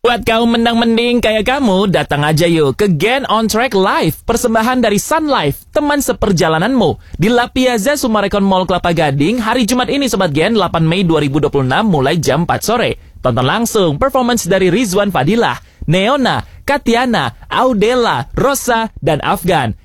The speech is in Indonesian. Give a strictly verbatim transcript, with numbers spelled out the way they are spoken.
Buat kaum mendang-mending kayak kamu, datang aja yuk ke Gen On Track Live, persembahan dari Sun Life, teman seperjalananmu, di La Piazza Summarecon Mall Kelapa Gading, hari Jumat ini Sobat Gen, delapan Mei dua ribu dua puluh enam, mulai jam empat sore. Tonton langsung performance dari Rizwan Fadilah, Neona, Katiana, Audela, Rosa, dan Afgan.